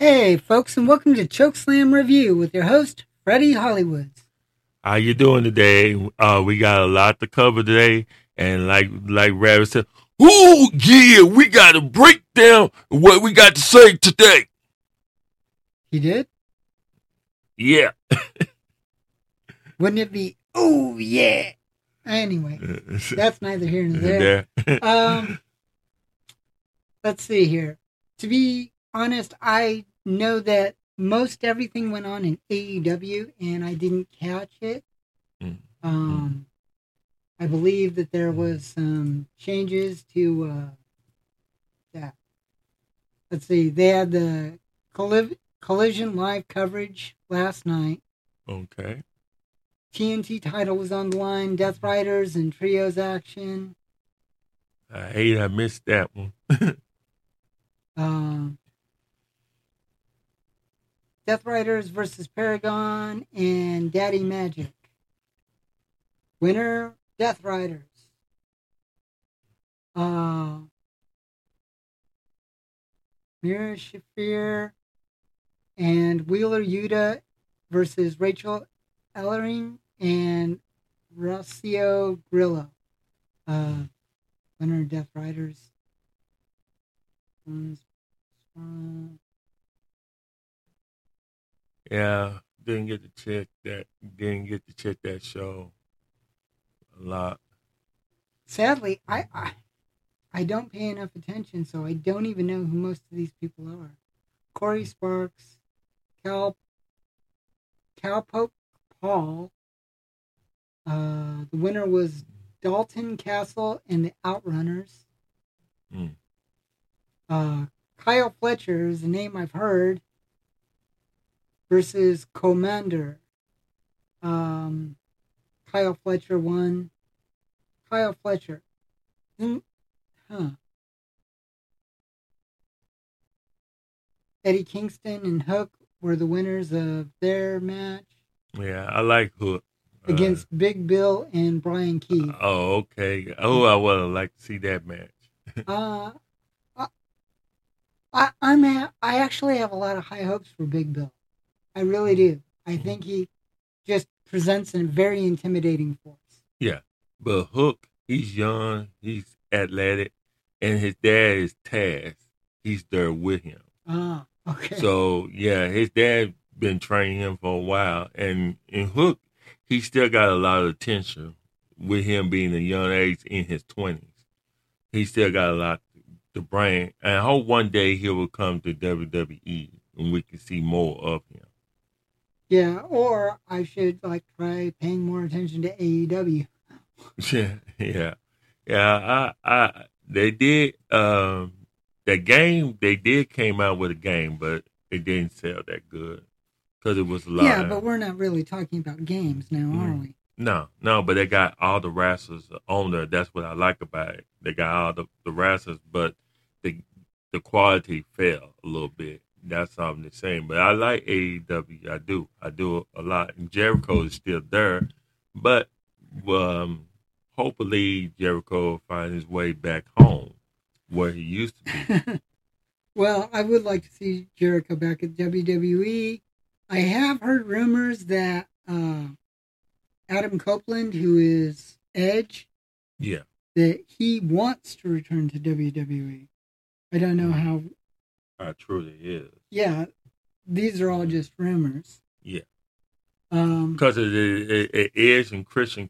Hey, folks, and welcome to Chokeslam Review with your host, Freddie Hollywoods. How you doing today? We got a lot to cover today, and like Rabbit said, "Oh yeah, we got to break down what we got to say today." You did? Yeah. Wouldn't it be, oh yeah? Anyway, that's neither here nor there. Let's see here. To be honest, I know that most everything went on in AEW, and I didn't catch it. I believe that there was some changes to that. Let's see. They had the Collision live coverage last night. Okay. TNT title was on the line. Death Riders and Trios action. I hate I missed that one. Death Riders versus Paragon and Daddy Magic. Winner, Death Riders. Mira Shafir and Wheeler Yuta versus Rachel Ellering and Rocio Grillo. Winner, Death Riders. Yeah, didn't get to check that. Didn't get to check that show a lot. Sadly, I don't pay enough attention, so I don't even know who most of these people are. Corey Sparks, Cowpoke Paul. The winner was Dalton Castle and the Outrunners. Kyle Fletcher is a name I've heard. Versus Commander. Kyle Fletcher won. Kyle Fletcher. Eddie Kingston and Hook were the winners of their match. Yeah, I like Hook. Against Big Bill and Brian Keith. Oh, okay. Oh, I would like to see that match. I actually have a lot of high hopes for Big Bill. I really do. I think he just presents a very intimidating force. Yeah, but Hook, he's young, he's athletic, and his dad is Taz. He's there with him. Ah, okay. So, yeah, his dad been training him for a while. And in Hook, he still got a lot of attention with him being a young age in his 20s. He still got a lot to bring. And I hope one day he will come to WWE and we can see more of him. Yeah, or I should try paying more attention to AEW. Yeah. They did that game. They did came out with a game, but it didn't sell that good because it was live. Yeah, but we're not really talking about games now, are we? No, but they got all the wrestlers on there. That's what I like about it. They got all the wrestlers, but the quality fell a little bit. That's all I'm saying. But I like AEW. I do a lot. And Jericho is still there. But hopefully Jericho will find his way back home where he used to be. Well, I would like to see Jericho back at WWE. I have heard rumors that Adam Copeland, who is Edge, that he wants to return to WWE. I don't know how true it is. Yeah, these are all just rumors. Yeah. Because of Edge and Christian